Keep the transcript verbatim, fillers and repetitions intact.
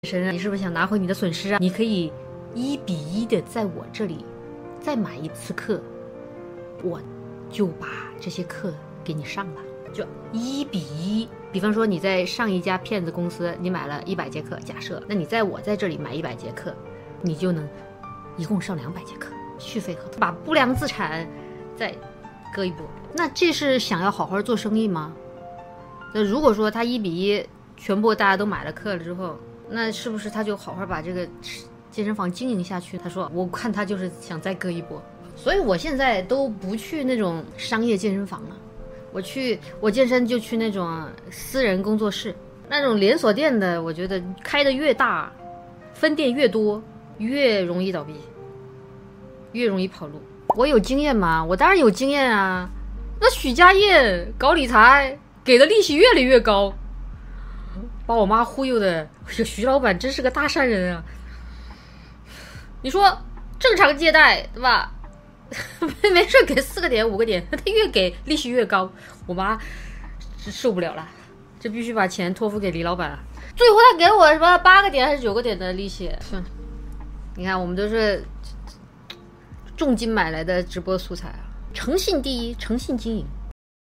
你是不是想拿回你的损失啊？你可以一比一的在我这里再买一次课，我就把这些课给你上了，就一比一。比方说你在上一家骗子公司，你买了一百节课，假设，那你在我在这里买一百节课，你就能一共上两百节课，续费合同，把不良资产再割一波。那这是想要好好做生意吗？那如果说他一比一，全部大家都买了课了之后，那是不是他就好好把这个健身房经营下去？他说我看他就是想再割一波。所以我现在都不去那种商业健身房了，我去我健身就去那种私人工作室。那种连锁店的，我觉得开的越大，分店越多，越容易倒闭，越容易跑路。我有经验吗？我当然有经验啊。那许家印搞理财给的利息越来越高，把我妈忽悠的，徐老板真是个大善人啊！你说正常借贷对吧？没事给四个点五个点，他越给利息越高，我妈受不了了，这必须把钱托付给李老板。最后他给了我什么八个点还是九个点的利息？哼，你看我们都是重金买来的直播素材啊，诚信第一，诚信经营。